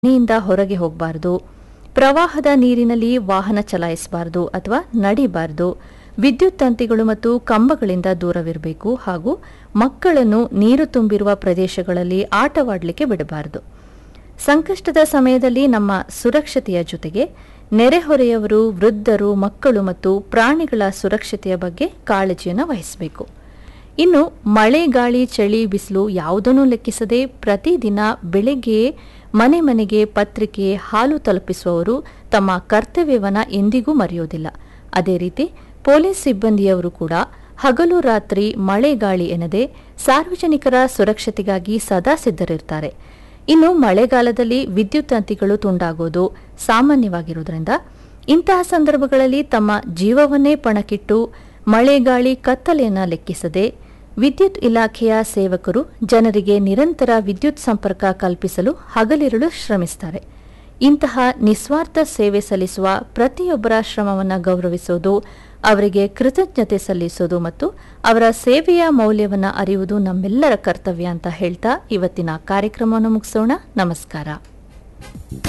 ಮನೆಯಿಂದ ಹೊರಗೆ ಹೋಗಬಾರದು, ಪ್ರವಾಹದ ನೀರಿನಲ್ಲಿ ವಾಹನ ಚಲಾಯಿಸಬಾರದು ಅಥವಾ ನಡಿಬಾರದು, ವಿದ್ಯುತ್ ತಂತಿಗಳು ಮತ್ತು ಕಂಬಗಳಿಂದ ದೂರವಿರಬೇಕು ಹಾಗೂ ಮಕ್ಕಳನ್ನು ನೀರು ತುಂಬಿರುವ ಪ್ರದೇಶಗಳಲ್ಲಿ ಆಟವಾಡಲಿಕ್ಕೆ ಬಿಡಬಾರದು. ಸಂಕಷ್ಟದ ಸಮಯದಲ್ಲಿ ನಮ್ಮ ಸುರಕ್ಷತೆಯ ಜೊತೆಗೆ ನೆರೆಹೊರೆಯವರು, ವೃದ್ಧರು, ಮಕ್ಕಳು ಮತ್ತು ಪ್ರಾಣಿಗಳ ಸುರಕ್ಷತೆಯ ಬಗ್ಗೆ ಕಾಳಜಿಯನ್ನು ವಹಿಸಬೇಕು. ಇನ್ನು ಮಳೆ, ಗಾಳಿ, ಚಳಿ, ಬಿಸಿಲು ಯಾವುದನ್ನೂ ಲೆಕ್ಕಿಸದೆ ಪ್ರತಿದಿನ ಬೆಳಗ್ಗೆ ಮನೆ ಮನೆಗೆ ಪತ್ರಿಕೆ, ಹಾಲು ತಲುಪಿಸುವವರು ತಮ್ಮ ಕರ್ತವ್ಯವನ್ನು ಎಂದಿಗೂ ಮರೆಯೋದಿಲ್ಲ. ಅದೇ ರೀತಿ ಪೊಲೀಸ್ ಸಿಬ್ಬಂದಿಯವರು ಕೂಡ ಹಗಲು ರಾತ್ರಿ ಮಳೆ ಗಾಳಿ ಎನ್ನದೆ ಸಾರ್ವಜನಿಕರ ಸುರಕ್ಷತೆಗಾಗಿ ಸದಾ ಸಿದ್ಧರಿರ್ತಾರೆ. ಇನ್ನು ಮಳೆಗಾಲದಲ್ಲಿ ವಿದ್ಯುತ್ ತಂತಿಗಳು ತುಂಡಾಗೋದು ಸಾಮಾನ್ಯವಾಗಿರುವುದರಿಂದ ಇಂತಹ ಸಂದರ್ಭಗಳಲ್ಲಿ ತಮ್ಮ ಜೀವವನ್ನೇ ಪಣಕ್ಕಿಟ್ಟು ಮಳೆಗಾಳಿ ಕತ್ತಲೆಯನ್ನು ಲೆಕ್ಕಿಸದೆ ವಿದ್ಯುತ್ ಇಲಾಖೆಯ ಸೇವಕರು ಜನರಿಗೆ ನಿರಂತರ ವಿದ್ಯುತ್ ಸಂಪರ್ಕ ಕಲ್ಪಿಸಲು ಹಗಲಿರುಳು ಶ್ರಮಿಸುತ್ತಾರೆ. ಇಂತಹ ನಿಸ್ವಾರ್ಥ ಸೇವೆ ಸಲ್ಲಿಸುವ ಪ್ರತಿಯೊಬ್ಬರ ಶ್ರಮವನ್ನು ಗೌರವಿಸುವುದು, ಅವರಿಗೆ ಕೃತಜ್ಞತೆ ಸಲ್ಲಿಸುವುದು ಮತ್ತು ಅವರ ಸೇವೆಯ ಮೌಲ್ಯವನ್ನು ಅರಿಯುವುದು ನಮ್ಮೆಲ್ಲರ ಕರ್ತವ್ಯ ಅಂತ ಹೇಳ್ತಾ ಇವತ್ತಿನ ಕಾರ್ಯಕ್ರಮವನ್ನು ಮುಗಿಸೋಣ. ನಮಸ್ಕಾರ.